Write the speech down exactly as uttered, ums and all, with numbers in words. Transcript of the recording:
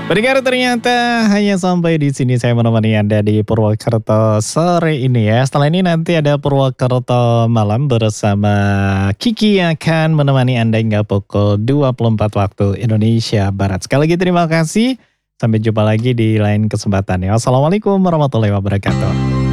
Pendengar ternyata hanya sampai di sini saya menemani Anda di Purwokerto sore ini ya. Setelah ini nanti ada Purwokerto malam bersama Kiki yang akan menemani Anda hingga pukul dua puluh empat waktu Indonesia Barat. Sekali lagi terima kasih. Sampai jumpa lagi di lain kesempatan ya. Wassalamualaikum warahmatullahi wabarakatuh.